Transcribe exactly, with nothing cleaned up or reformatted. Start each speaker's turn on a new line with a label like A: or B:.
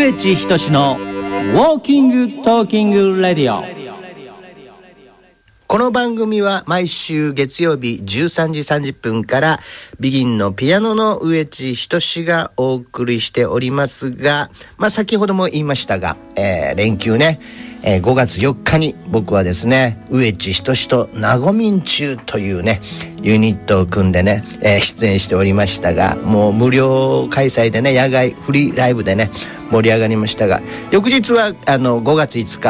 A: 植地仁のウォーキングトーキングレディオ。
B: この番組は毎週月曜日じゅうさんじさんじゅっぷんからビギンのピアノの植地仁がお送りしておりますが、まあ先ほども言いましたが、えー、連休ね、えー、ごがつよっかに僕はですね、植地仁となごみんちゅうというねユニットを組んでね、えー、出演しておりましたが、もう無料開催でね、野外フリーライブでね盛り上がりましたが、翌日はあのごがついつか